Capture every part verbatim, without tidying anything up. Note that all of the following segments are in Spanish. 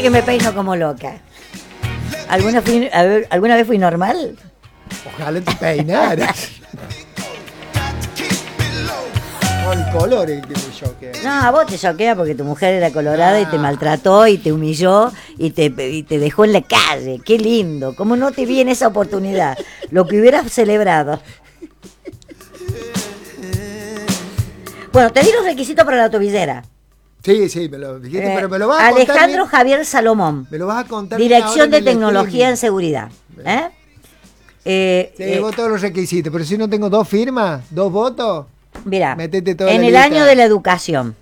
que me peino como loca. ¿Alguna, fui, a ver, ¿Alguna vez fui normal? Ojalá te peinaras. Con el color el que me choquea. No, a vos te choquea porque tu mujer era colorada ah. y te maltrató y te humilló y te, y te dejó en la calle. Qué lindo. ¿Cómo no te vi en esa oportunidad? Lo que hubieras celebrado. Bueno, te di los requisitos para la tobillera. Sí, sí, me lo dijiste, eh, pero me lo vas a Alejandro contar. Alejandro Javier Salomón. Me lo vas a contar. Dirección de Tecnología en Seguridad. ¿Eh? Eh, sí, eh, vos todos los requisitos, pero si no tengo dos firmas, dos votos. Mira, metete toda en la el lista. Año de la educación.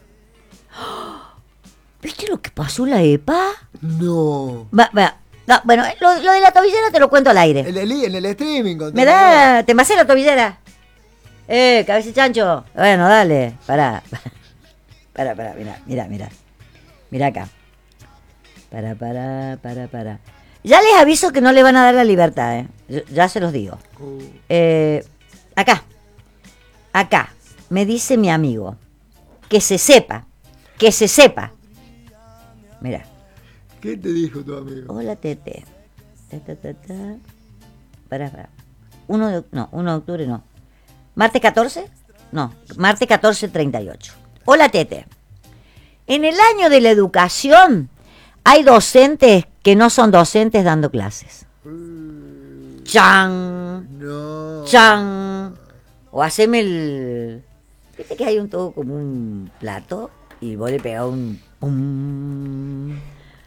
¿Viste lo que pasó la E P A? No. Va, va. No, bueno, lo, lo de la tobillera te lo cuento al aire. En el, el, el streaming. ¿Me da? ¿Te masé la tobillera? Eh, cabeza chancho. Bueno, dale. Pará. Pará, pará, mira, mira, mira. Mira acá. Pará, pará, pará, pará. Ya les aviso que no le van a dar la libertad, ¿eh? Ya se los digo. Uh. Eh, acá. Acá. Me dice mi amigo. Que se sepa. Que se sepa. Mira. ¿Qué te dijo tu amigo? Hola, Tete. Ta, ta, ta, ta. Pará, pará. Uno de, no, uno de octubre no. ¿Martes catorce? No, martes catorce treinta y ocho. Hola, Tete. En el año de la educación hay docentes que no son docentes dando clases. Mm. ¡Chan! No. ¡Chan! O haceme el... ¿Viste que hay un todo como un plato? Y vos le pegás un... ¡Pum!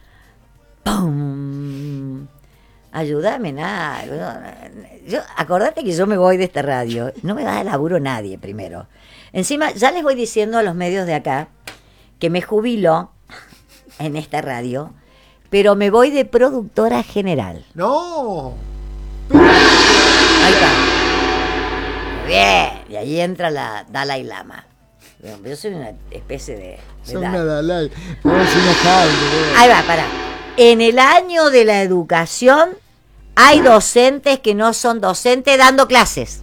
¡Pum! Ayúdame, nada. Yo, acordate que yo me voy de esta radio. No me da de laburo nadie, primero. Encima, ya les voy diciendo a los medios de acá que me jubilo en esta radio, pero me voy de productora general. ¡No! Ahí está. Bien. Y ahí entra la Dalai Lama. Yo soy una especie de... de soy una Dalai. No, una ahí va, pará. En el año de la educación hay docentes que no son docentes dando clases.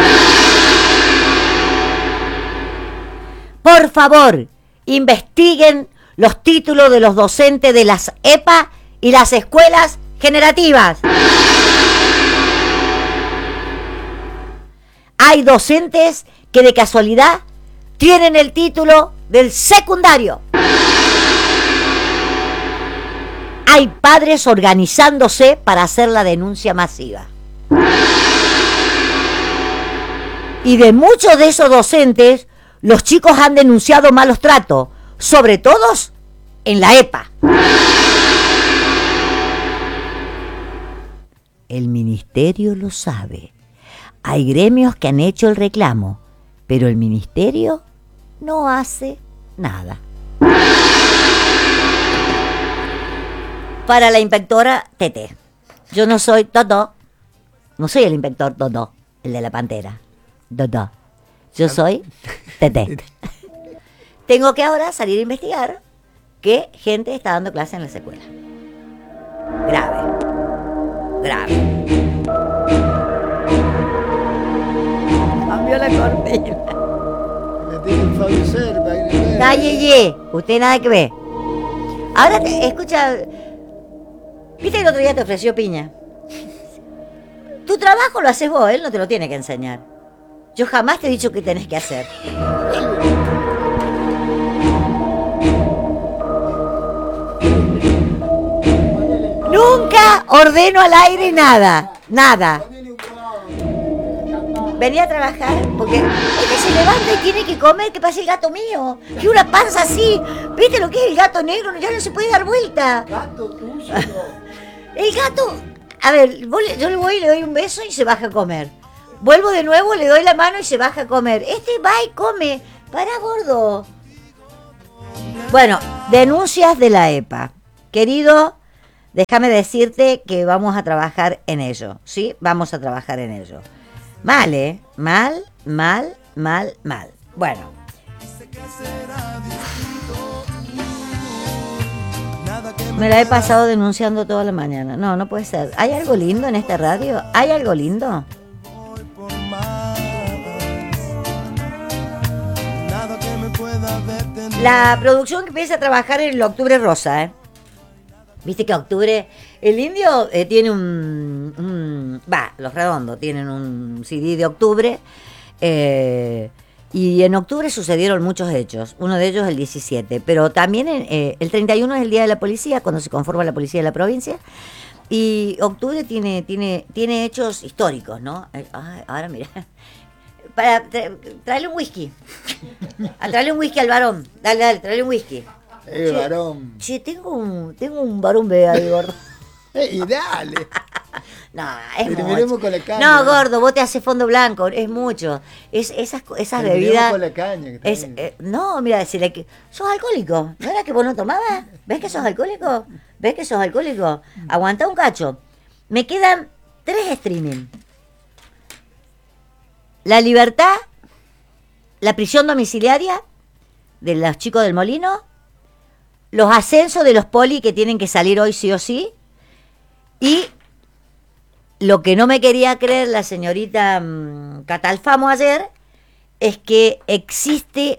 Por favor, investiguen los títulos de los docentes de las E P A y las escuelas generativas. Hay docentes que de casualidad tienen el título del secundario. Hay padres organizándose para hacer la denuncia masiva. Y de muchos de esos docentes, los chicos han denunciado malos tratos, sobre todo en la E P A. El ministerio lo sabe. Hay gremios que han hecho el reclamo, pero el ministerio no hace nada. Para la inspectora Tete, yo no soy Toto, no soy el inspector Toto, el de la pantera. Toto. Yo soy Tete. Tengo que ahora salir a investigar qué gente está dando clase en la escuela. Grave. Grave. Cambió la cortina. Me tiene que fallecer, baile. Cállese, usted nada que ve. Ahora te, escucha. ¿Viste que el otro día te ofreció piña? Tu trabajo lo haces vos, él no te lo tiene que enseñar. Yo jamás te he dicho qué tenés que hacer. Nunca ordeno al aire nada, nada. Venía a trabajar porque es que se levanta y tiene que comer, que pasa el gato mío. Que una panza así. ¿Viste lo que es el gato negro? Ya no se puede dar vuelta. Gato tuyo. El gato, a ver, yo le voy y le doy un beso y se baja a comer. Vuelvo de nuevo, le doy la mano y se baja a comer. Este va y come. Para, gordo. Bueno, denuncias de la E P A. Querido, déjame decirte que vamos a trabajar en ello. ¿Sí? Vamos a trabajar en ello. Mal, ¿eh? Mal, mal, mal, mal. Bueno. Me la he pasado denunciando toda la mañana. No, no puede ser. ¿Hay algo lindo en esta radio? ¿Hay algo lindo? La producción que empieza a trabajar en el Octubre Rosa, ¿eh? Viste que octubre, el Indio eh, tiene un, va, Los Redondos tienen un C D de octubre, eh, y en octubre sucedieron muchos hechos, uno de ellos el diecisiete, pero también en, eh, el treinta y uno es el Día de la Policía, cuando se conforma la Policía de la provincia, y octubre tiene, tiene, tiene hechos históricos, ¿no? Eh, ay, ahora mira, para tra- traerle un whisky, a traerle un whisky al varón, dale, dale, traerle un whisky. Eh, che, varón. Che, tengo un, tengo un varón B ahí, gordo. Ey, dale. No, es Terminemos mucho. con la caña. No, gordo, vos te haces fondo blanco, es mucho. Es esas esas bebidas. Con la caña, que es, eh, no, mira, si le, sos alcohólico. ¿No era que vos no tomabas? ¿Ves que sos alcohólico? ¿Ves que sos alcohólico? Aguanta un cacho. Me quedan tres streaming. La libertad, la prisión domiciliaria de los chicos del Molino, los ascensos de los poli que tienen que salir hoy sí o sí, y lo que no me quería creer la señorita um, Catalfamo ayer es que existe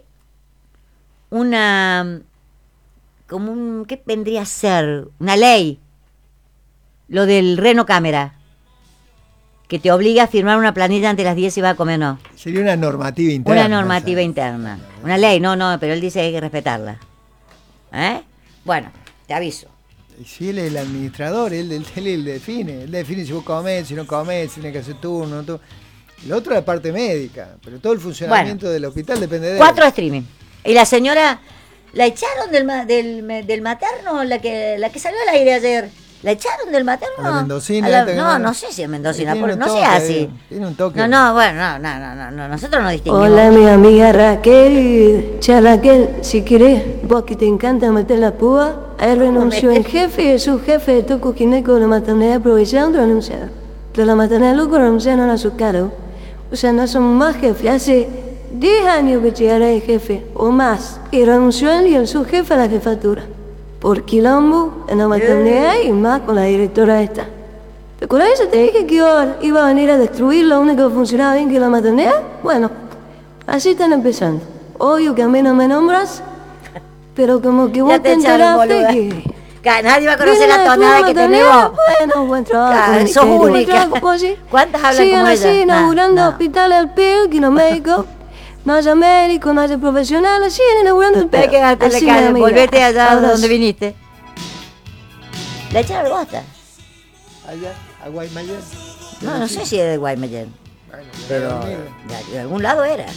una, como un, ¿qué vendría a ser? Una ley, lo del Reno Cámara, que te obliga a firmar una planilla antes de las diez y va a comer, no. Sería una normativa interna. Una normativa esa. interna, una ley, no, no, pero él dice que hay que respetarla. ¿Eh? Bueno, te aviso. Si él es el administrador, él, él, él, él define. Él define si vos comés, si no comés, si tienes que hacer turno. Todo. Lo otro es la parte médica, pero todo el funcionamiento bueno, del hospital depende de cuatro él. streaming. Y la señora, ¿la echaron del, del, del materno? La que, la que salió al aire ayer. ¿La echaron del materno? ¿A la mendocina? A la, no, no sé si es mendocina, por, no sea así. Tiene un toque. No, no, bueno, no, no, no, no, no, nosotros no distinguimos. Hola, mi amiga Raquel. Che, Raquel, si querés, vos que te encanta meter la púa, él renunció el jefe y el subjefe de Toco Gineco de la maternidad aprovechando renunciaron. De la maternidad loco renunciaron a su cargo. O sea, no son más jefes. Hace diez años que llegará el jefe, o más. Y renunció él y el subjefe a la jefatura. Por quilombo en la maternidad y más con la directora esta. ¿Te acuerdas? Te dije que iba, iba a venir a destruir lo único que funcionaba bien que la maternidad. Bueno, así están empezando. Obvio que a mí no me nombras, pero como que vos te enteraste que... que... Nadie va a conocer la tonada que tenemos. Bueno, buen trabajo. Claro, sos única. ¿Cuántas hablan Sigan como así, ella? inaugurando no, no. hospitales al pie, que no médicos. No haya médicos, no haya profesionales, siguen inaugurando el pedo. Quédate en la calle, volvete allá Abrazo. donde viniste. ¿La echaron al Gosta? ¿Allá? ¿A Guaymallén? No, no sé si es de Guaymallén. Bueno, pero de, de algún lado era.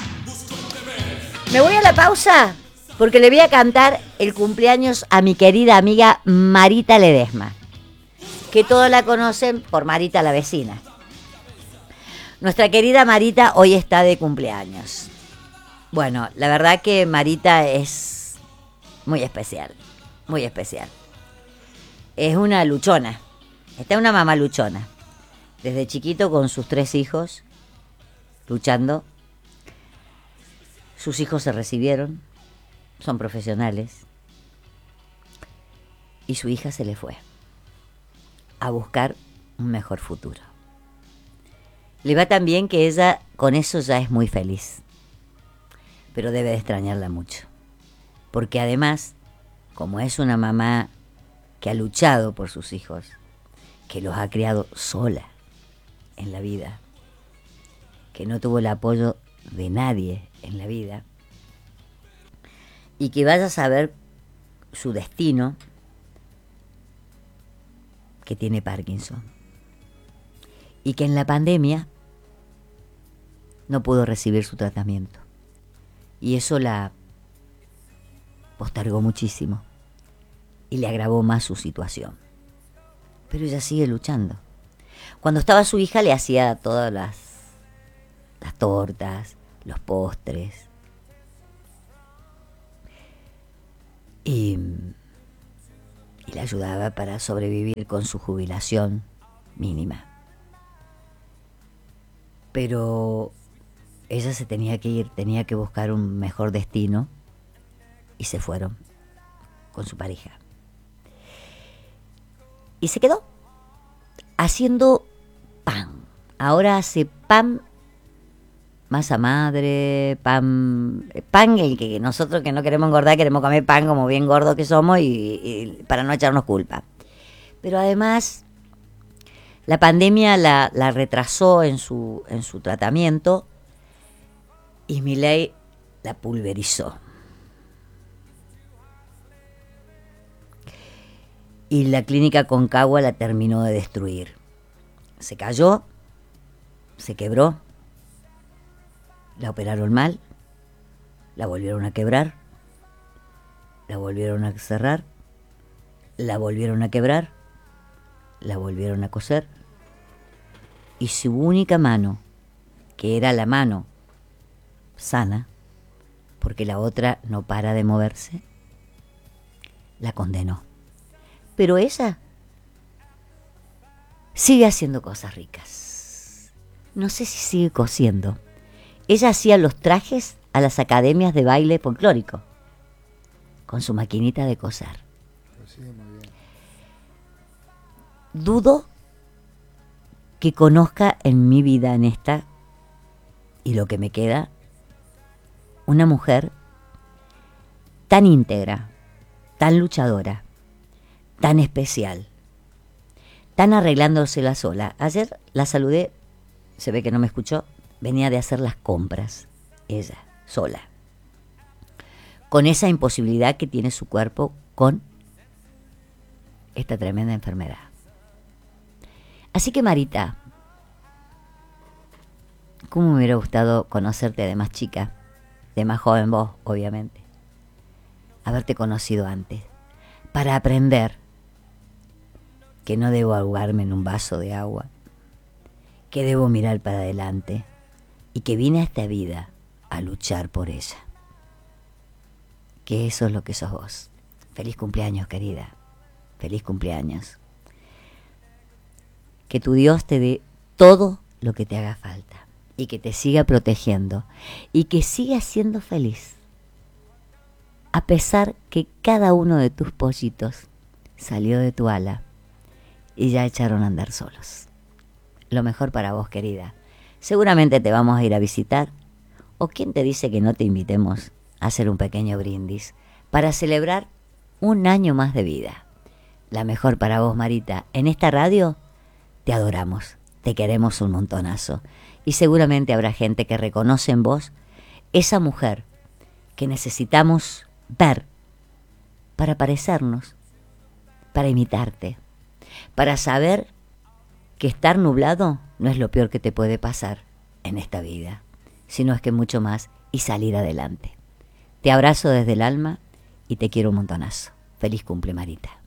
Me voy a la pausa porque le voy a cantar el cumpleaños a mi querida amiga Marita Ledesma, que todos la conocen por Marita la vecina. Nuestra querida Marita hoy está de cumpleaños. Bueno, la verdad que Marita es muy especial, muy especial. Es una luchona, está una mamá luchona. Desde chiquito con sus tres hijos, luchando. Sus hijos se recibieron, son profesionales. Y su hija se le fue a buscar un mejor futuro. Le va tan bien que ella con eso ya es muy feliz. Pero debe de extrañarla mucho. Porque además, como es una mamá que ha luchado por sus hijos, que los ha criado sola en la vida, que no tuvo el apoyo de nadie en la vida, y que vaya a saber su destino, que tiene Parkinson, y que en la pandemia no pudo recibir su tratamiento. Y eso la postergó muchísimo y le agravó más su situación. Pero ella sigue luchando. Cuando estaba su hija le hacía todas las, las tortas, los postres. Y, y le ayudaba para sobrevivir con su jubilación mínima. Pero ella se tenía que ir, tenía que buscar un mejor destino y se fueron con su pareja. Y se quedó haciendo pan. Ahora hace pan masa madre, pan, pan el que nosotros que no queremos engordar, queremos comer pan como bien gordos que somos y, y para no echarnos culpa. Pero además, la pandemia la, la retrasó en su, en su tratamiento y Milei la pulverizó. Y la clínica Concagua la terminó de destruir. Se cayó, se quebró, la operaron mal, la volvieron a quebrar, la volvieron a cerrar, la volvieron a quebrar, la volvieron a coser, y su única mano, que era la mano sana, porque la otra no para de moverse, la condenó. Pero ella sigue haciendo cosas ricas. No sé si sigue cosiendo. Ella hacía los trajes a las academias de baile folclórico con su maquinita de coser. Sí, muy bien. Dudo que conozca en mi vida, en esta, y lo que me queda, una mujer tan íntegra, tan luchadora, tan especial, tan arreglándosela sola. Ayer la saludé, se ve que no me escuchó, venía de hacer las compras, ella, sola, con esa imposibilidad que tiene su cuerpo con esta tremenda enfermedad. Así que Marita, ¿cómo me hubiera gustado conocerte de más chica, de más joven vos, obviamente? Haberte conocido antes, para aprender que no debo ahogarme en un vaso de agua, que debo mirar para adelante y que vine a esta vida a luchar por ella. Que eso es lo que sos vos. Feliz cumpleaños, querida. Feliz cumpleaños. Que tu Dios te dé todo lo que te haga falta y que te siga protegiendo y que sigas siendo feliz, a pesar que cada uno de tus pollitos salió de tu ala y ya echaron a andar solos. Lo mejor para vos, querida. Seguramente te vamos a ir a visitar, o quién te dice que no te invitemos a hacer un pequeño brindis para celebrar un año más de vida. La mejor para vos, Marita. En esta radio te adoramos, te queremos un montonazo y seguramente habrá gente que reconoce en vos esa mujer que necesitamos ver para parecernos, para imitarte, para saber que estar nublado no es lo peor que te puede pasar en esta vida, sino es que mucho más y salir adelante. Te abrazo desde el alma y te quiero un montonazo. Feliz cumple, Marita.